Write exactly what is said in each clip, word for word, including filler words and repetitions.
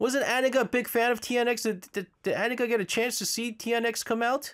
Wasn't Annika a big fan of T N X? Did, did, did Annika get a chance to see T N X come out?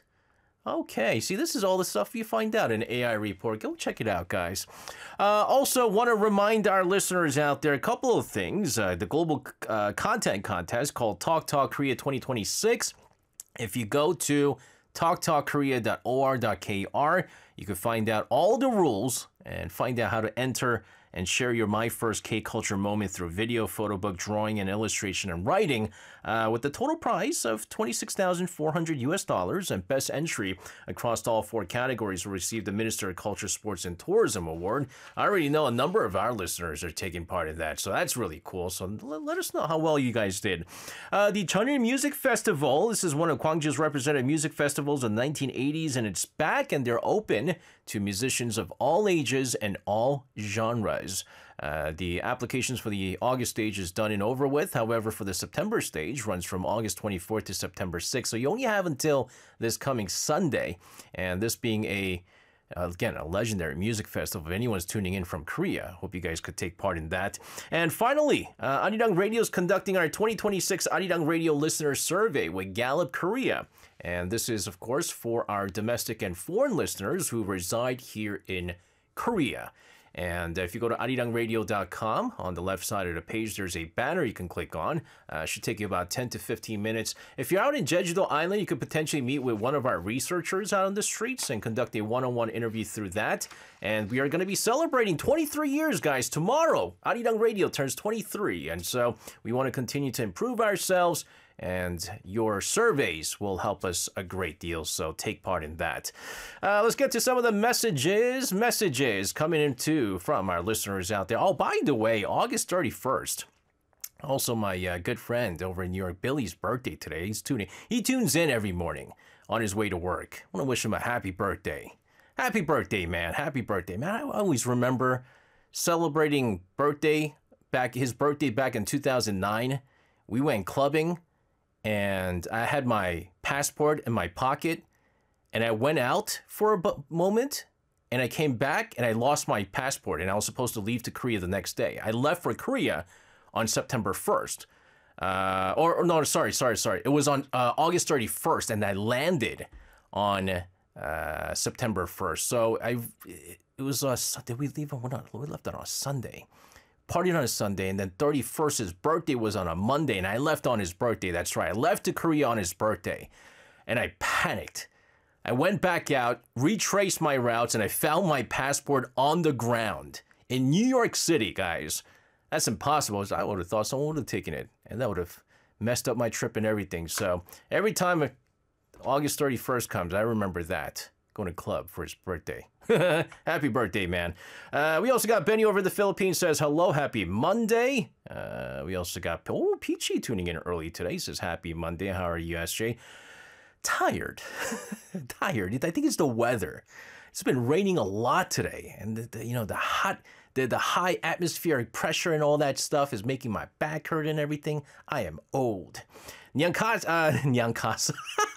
Okay, see, this is all the stuff you find out in A I Report. Go check it out, guys. Uh, also, want to remind our listeners out there a couple of things. Uh, the global uh, content contest called Talk Talk Korea twenty twenty-six. If you go to talk talk korea dot o r dot k r, you can find out all the rules and find out how to enter and share your My First K-Culture moment through video, photo book, drawing, and illustration and writing uh, with the total prize of twenty-six thousand four hundred U S dollars, and best entry across all four categories will receive the Minister of Culture, Sports, and Tourism Award. I already know a number of our listeners are taking part in that, so that's really cool. So let, let us know how well you guys did. Uh, the Cheonryun Music Festival, this is one of Gwangju's representative music festivals in the nineteen eighties, and it's back, and they're open to musicians of all ages and all genres. Uh, the applications for the August stage is done and over with. However, for the September stage, runs from August twenty-fourth to September sixth. So you only have until this coming Sunday. And this being a, uh, again, a legendary music festival. If anyone's tuning in from Korea, hope you guys could take part in that. And finally, uh, Arirang Radio is conducting our twenty twenty-six Arirang Radio Listener Survey with Gallup Korea. And this is, of course, for our domestic and foreign listeners who reside here in Korea. And if you go to arirang radio dot com, on the left side of the page, there's a banner you can click on. Uh, it should take you about ten to fifteen minutes. If you're out in Jeju-do Island, you could potentially meet with one of our researchers out on the streets and conduct a one-on-one interview through that. And we are going to be celebrating twenty-three years, guys. Tomorrow, Arirang Radio turns twenty-three. And so we want to continue to improve ourselves, and your surveys will help us a great deal, so take part in that. Uh, let's get to some of the messages. Messages coming in, too, from our listeners out there. Oh, by the way, August thirty-first. Also, my uh, good friend over in New York, Billy's birthday today. He's tuning. He tunes in every morning on his way to work. I want to wish him a happy birthday. Happy birthday, man. Happy birthday, man. I always remember celebrating birthday, back his birthday back in two thousand nine. We went clubbing, and I had my passport in my pocket, and I went out for a bu- moment, and I came back, and I lost my passport, and I was supposed to leave to Korea the next day. I left for Korea on September first. Uh, or, or no, sorry, sorry, sorry. It was on uh, August thirty-first, and I landed on uh, September first. So I, it was, uh, did we leave on, we left on a Sunday. Partied on a Sunday, and then thirty-first, his birthday was on a Monday, and I left on his birthday. That's right. I left to Korea on his birthday, and I panicked. I went back out, retraced my routes, and I found my passport on the ground in New York City, guys. That's impossible. I would have thought someone would have taken it, and that would have messed up my trip and everything. So every time August thirty-first comes, I remember that. Going to club for his birthday. Happy birthday, man. Uh, we also got Benny over in the Philippines, says hello, happy Monday. Uh, we also got, oh, Peachy tuning in early today. He says happy Monday. How are you, S J? Tired. Tired. I think it's the weather. It's been raining a lot today. And, the, the, you know, the hot, the, the high atmospheric pressure and all that stuff is making my back hurt and everything. I am old. Nyankas, uh, Nyankas.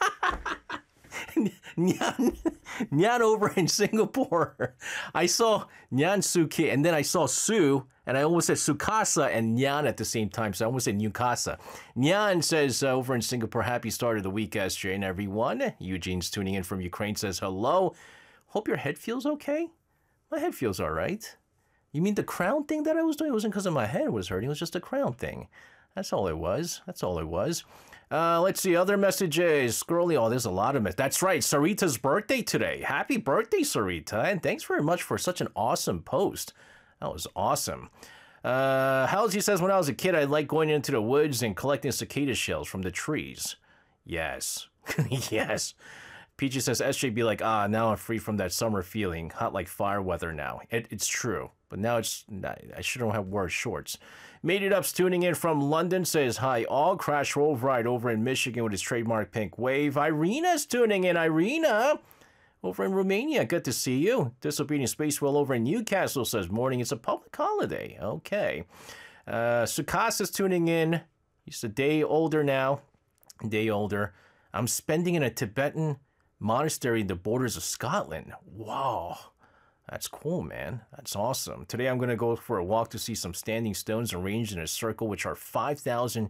Nyan, Nyan over in Singapore. I saw Nyan Suki, and then I saw Su, and I almost said Sukasa and Nyan at the same time, so I almost said Newcasa. Nyan says uh, over in Singapore, happy start of the week, S J and everyone. Eugene's tuning in from Ukraine, says hello. Hope your head feels okay. My head feels all right. You mean the crown thing that I was doing? It wasn't because of my head was hurting. It was just a crown thing. That's all it was. That's all it was. Uh, let's see, other messages. Scrolling. Oh, there's a lot of messages. That's right. Sarita's birthday today. Happy birthday, Sarita. And thanks very much for such an awesome post. That was awesome. Uh, Halsey says, when I was a kid, I liked going into the woods and collecting cicada shells from the trees. Yes. Yes. Peachy says, S J be like, ah, now I'm free from that summer feeling. Hot like fire weather now. It, it's true. But now it's, I shouldn't have wore shorts. Made It Up's tuning in from London, says, hi all, Crash Roll Ride over in Michigan with his trademark pink wave. Irina's tuning in, Irina, over in Romania, good to see you. Disobedient Space Whale over in Newcastle says, morning, it's a public holiday. Okay. Uh, Sukasa's tuning in. He's a day older now, a day older. I'm spending in a Tibetan monastery in the borders of Scotland. Wow. That's cool, man. That's awesome. Today I'm going to go for a walk to see some standing stones arranged in a circle, which are five thousand